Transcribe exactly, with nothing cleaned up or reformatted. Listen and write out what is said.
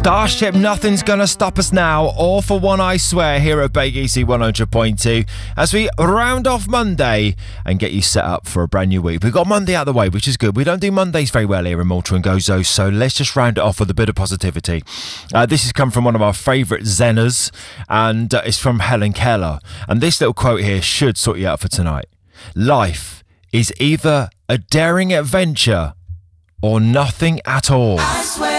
Starship, nothing's gonna stop us now. All for one, I swear, here at Big Easy one hundred point two as we round off Monday and get you set up for a brand new week. We've got Monday out of the way, which is good. We don't do Mondays very well here in Malta and Gozo, so let's just round it off with a bit of positivity. Uh, this has come from one of our favourite Zenners, and uh, it's from Helen Keller. And this little quote here should sort you out for tonight. Life is either a daring adventure or nothing at all.